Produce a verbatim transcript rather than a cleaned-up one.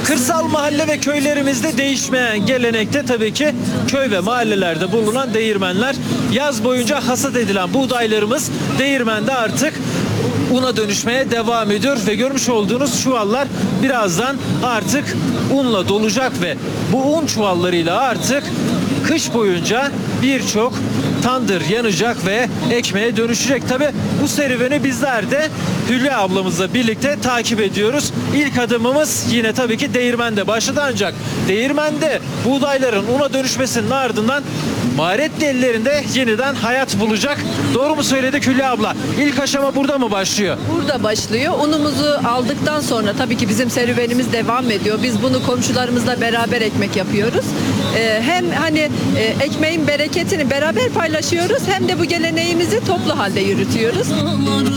Kırsal mahalle ve köylerimizde değişmeyen gelenekte tabii ki köy ve mahallelerde bulunan değirmenler. Yaz boyunca hasat edilen buğdaylarımız değirmende artık una dönüşmeye devam ediyor ve görmüş olduğunuz çuvallar birazdan artık unla dolacak ve bu un çuvallarıyla artık kış boyunca birçok tandır yanacak ve ekmeğe dönüşecek. Tabi bu serüveni bizler de Hülya ablamızla birlikte takip ediyoruz. İlk adımımız yine tabii ki değirmende başladı, ancak değirmende buğdayların una dönüşmesinin ardından maharetli ellerinde yeniden hayat bulacak. Doğru mu söyledik Hülya abla? İlk aşama burada mı başlıyor? Burada başlıyor. Unumuzu aldıktan sonra tabii ki bizim serüvenimiz devam ediyor. Biz bunu komşularımızla beraber ekmek yapıyoruz. Ee, hem hani e, ekmeğin bereketini beraber paylaşıyoruz, hem de bu geleneğimizi toplu halde yürütüyoruz.